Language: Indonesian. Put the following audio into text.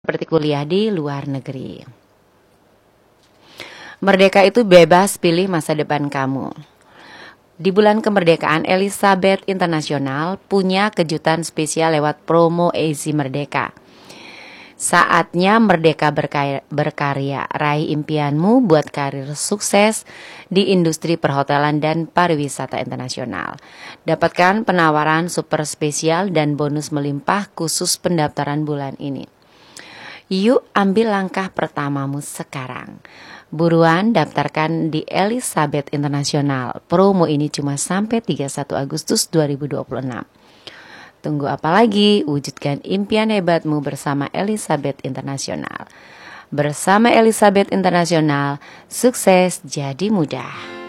seperti kuliah di luar negeri. Merdeka itu bebas pilih masa depan kamu. Di bulan kemerdekaan, Elizabeth Internasional punya kejutan spesial lewat promo Easy Merdeka. Saatnya merdeka berkarya, raih impianmu buat karir sukses di industri perhotelan dan pariwisata internasional. Dapatkan penawaran super spesial dan bonus melimpah khusus pendaftaran bulan ini. Yuk ambil langkah pertamamu sekarang. Buruan daftarkan di Elizabeth Internasional. Promo ini cuma sampai 31 Agustus 2026. Tunggu apa lagi? Wujudkan impian hebatmu bersama Elizabeth Internasional. Bersama Elizabeth Internasional, sukses jadi mudah.